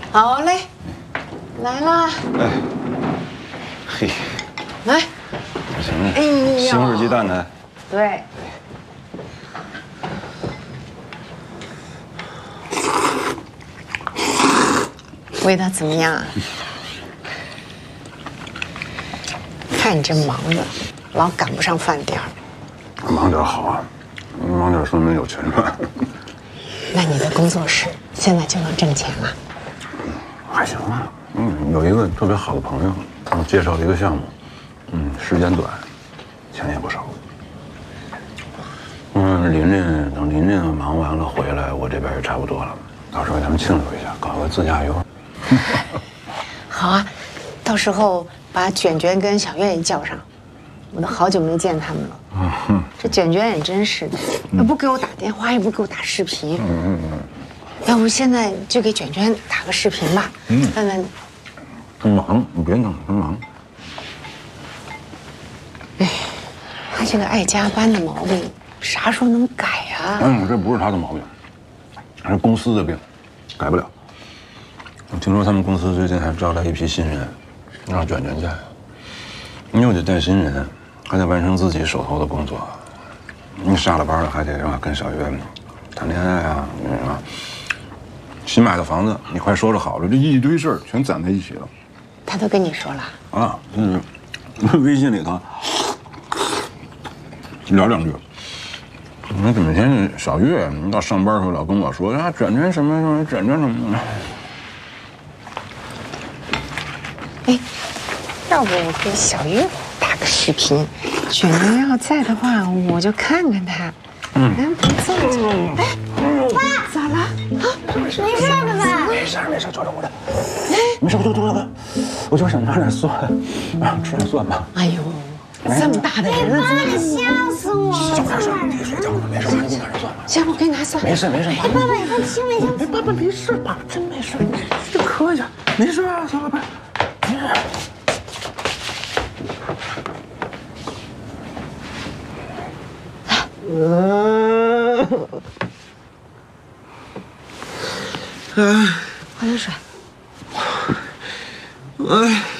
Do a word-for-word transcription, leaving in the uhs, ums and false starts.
好嘞，来啦！ 哎，嘿， 来， 不行了， 哎呦西红柿鸡蛋呢？ 对。味道怎么样啊？看你这忙的，老赶不上饭点儿。 忙点好啊，忙点说明有钱赚。 那你的工作室现在就能挣钱了？ 还行啊，嗯，有一个特别好的朋友，给我介绍了一个项目，嗯，时间短，钱也不少。嗯，琳琳等琳琳忙完了回来，我这边也差不多了，到时候给他们庆祝一下，搞个自驾游。 好啊，到时候把卷卷跟小月也叫上，我都好久没见他们了。嗯、这卷卷也真是的，也不给我打电话，也不给我打视频。嗯嗯嗯。要不现在就给卷卷打个视频吧，嗯，问问。 他忙，你别弄，他忙。 哎，他这个爱加班的毛病，啥时候能改啊？ 嗯，这不是他的毛病，是公司的病，改不了。我听说他们公司最近还招来一批新人，让卷卷带。你又得带新人，还得完成自己手头的工作。你下了班了还得让跟小月谈恋爱啊，那啥。新买的房子，你快收拾好了，这一堆事儿全攒在一起了。 他都跟你说了啊？嗯，微信里头聊两句。那怎么天小月到上班的时候老跟我说啊，卷卷什么什么，卷卷什么。 哎，要不我给小月打个视频，卷卷要在的话，我就看看他。嗯，别这么做。哎，爸，咋了？啊， 没事吧，爸？ 没事没事，坐着我的。没事，我就坐着。我就想拿点蒜，啊，吃点蒜吧。 哎呦，这么大的人了， 爸，你吓死我了！ 小点声，别睡觉了，没事，你拿点蒜吧。 行，我给你拿蒜。 没事没事。 哎，爸爸，你看轻没轻？ 哎，爸爸没事，爸爸真没事，你就磕一下，没事啊，小宝贝。没事。 嗯，喝点水。 哎。